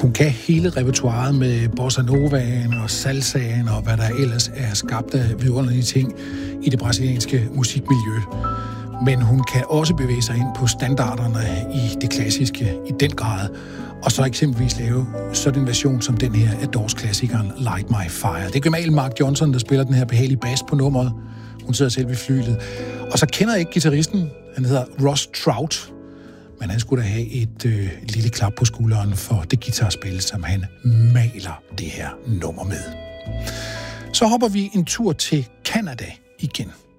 Hun kan hele repertoiret med bossa novaen og salsaen og hvad der ellers er skabt af vidunderlige ting i det brasilianske musikmiljø. Men hun kan også bevæge sig ind på standarderne i det klassiske i den grad, og så eksempelvis lave sådan en version som den her af Doors-klassikeren Light My Fire. Det er gemal Mark Johnson, der spiller den her behagelige bass på nummeret. Hun sidder selv ved flylet. Og så kender jeg ikke guitaristen. Han hedder Ross Trout. Men han skulle da have et lille klap på skulderen for det guitarspil, som han maler det her nummer med. Så hopper vi en tur til Canada igen.